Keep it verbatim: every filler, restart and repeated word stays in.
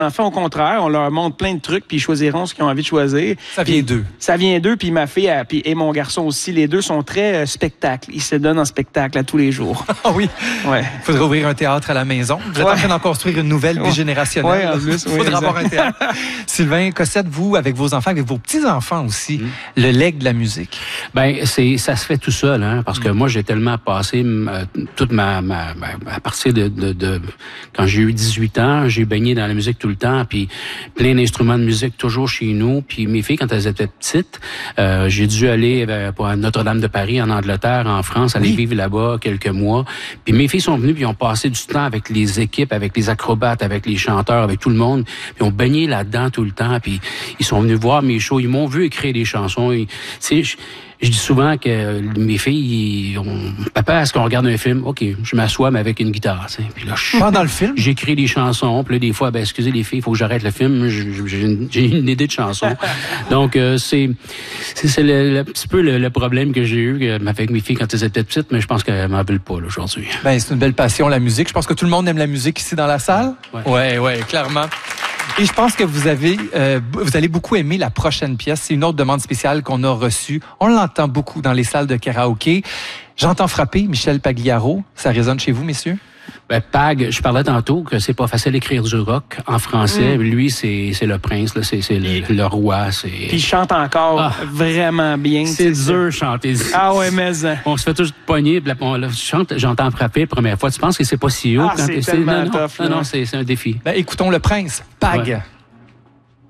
enfants, au contraire, on leur montre plein de trucs, puis ils choisiront ce qu'ils ont envie de choisir. Ça vient d'eux. Ça vient d'eux, puis ma fille a, puis, et mon garçon aussi, les deux sont très euh, spectacles. Ils se donnent en spectacle à tous les jours. Ah oui? Ouais. Il faudrait ouvrir un théâtre à la maison. Vous êtes ouais. en train d'en construire une nouvelle bigénérationnelle. Oui, en plus. Il faudra oui, avoir un théâtre. Sylvain Cossette, vous, avec vos enfants, avec vos petits-enfants aussi, mmh. le legs de la musique. Bien, c'est, ça se fait tout seul, hein, parce que mmh. moi, j'ai tellement passé euh, toute ma, ma, ma... à partir de, de, de... Quand j'ai eu dix-huit ans, j'ai baigné dans la musique tout le temps, puis plein d'instruments de musique toujours chez nous. Puis mes filles, quand elles étaient petites, euh, j'ai dû aller euh, pour Notre-Dame de Paris, en Angleterre, en France, aller oui. vivre là-bas quelques mois. Puis mes filles sont venues, puis ont passé du temps avec les équipes, avec les acrobates, avec les chanteurs, avec tout le monde. Puis ont baigné là-dedans tout le temps. Puis ils sont venus voir mes shows. Ils m'ont vu écrire des chansons. Tu sais, je, je dis souvent que mes filles, ils ont, papa, est-ce qu'on regarde un film? OK, je m'assois, mais avec une guitare. T'sais. Puis là, je, pendant le film? J'écris des chansons. Puis là, des fois, ben, excusez les filles, il faut que j'arrête le film. J'ai une, j'ai une idée de chanson. Donc, euh, c'est, c'est, c'est le, le petit peu le, le problème que j'ai eu avec mes filles quand elles étaient petites, mais je pense qu'elles m'en veulent pas, là, aujourd'hui. Ben, c'est une belle passion, la musique. Je pense que tout le monde aime la musique ici dans la salle. Ouais, ouais, ouais clairement. Et je pense que vous avez, euh, vous allez beaucoup aimer la prochaine pièce. C'est une autre demande spéciale qu'on a reçue. On l'entend beaucoup dans les salles de karaoké. J'entends frapper Michel Pagliaro. Ça résonne chez vous, messieurs? Ben, Pag, je parlais tantôt que c'est pas facile d'écrire du rock en français. Mm. Lui, c'est, c'est le prince, là, c'est, c'est le, le roi. C'est... Puis il chante encore ah, vraiment bien. C'est dur de chanter. Ah ouais, mais... On se fait tous pogner, puis on là, chante, j'entends frapper la première fois. Tu penses que c'est pas si haut? Ah, quand c'est c'est tellement non, tough. Non, non, non c'est, c'est un défi. Ben, écoutons le prince, Pag. Ouais.